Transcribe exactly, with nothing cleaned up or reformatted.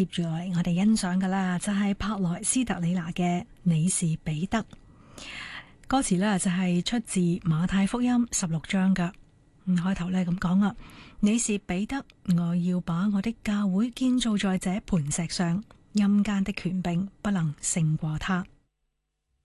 接住落嚟我哋欣賞噶啦，就係帕萊斯特里拿嘅你是彼得。歌詞呢就係出自馬太福音十六章噶。咁開頭呢咁講啊，你是彼得，我要把我的教會建造在這磐石上，陰間的權柄不能勝過他。